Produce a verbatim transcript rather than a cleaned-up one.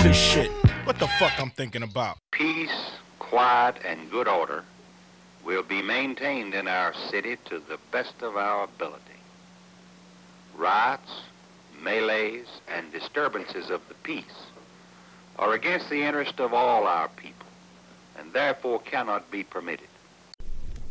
this shit. What the fuck I'm thinking about? Peace, quiet, and good order will be maintained in our city to the best of our ability. Riots, melees, and disturbances of the peace are against the interest of all our people, and therefore cannot be permitted.